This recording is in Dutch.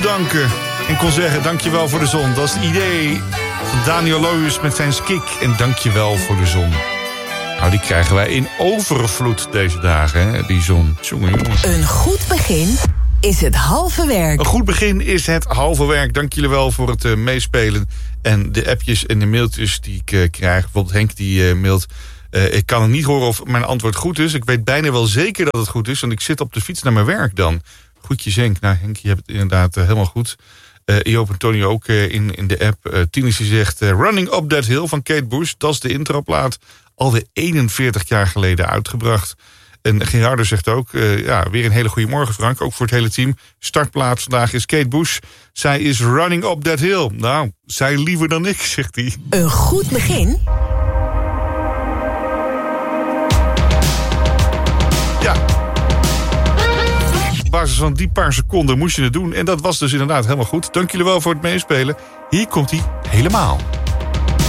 danken en kon zeggen dankjewel voor de zon. Dat is het idee van Daniel Lohuis met zijn skik en dankjewel voor de zon. Nou, die krijgen wij in overvloed deze dagen, hè, die zon. Jongen. Een goed begin is het halve werk. Een goed begin is het halve werk. Dank jullie wel voor het meespelen. En de appjes en de mailtjes die ik krijg. Bijvoorbeeld Henk die mailt. Ik kan het niet horen of mijn antwoord goed is. Ik weet bijna wel zeker dat het goed is. Want ik zit op de fiets naar mijn werk dan. Goedjes Henk. Nou Henk, je hebt het inderdaad helemaal goed. Joop Antonio ook in de app. Tinus die zegt Running Up That Hill van Kate Bush. Dat is de introplaat. Alweer 41 jaar geleden uitgebracht. En Gerardo zegt ook, weer een hele goede morgen Frank. Ook voor het hele team. Startplaats vandaag is Kate Bush. Zij is Running Up That Hill. Nou, zij liever dan ik, zegt hij. Een goed begin? Ja. Op basis van die paar seconden moest je het doen. En dat was dus inderdaad helemaal goed. Dank jullie wel voor het meespelen. Hier komt hij helemaal.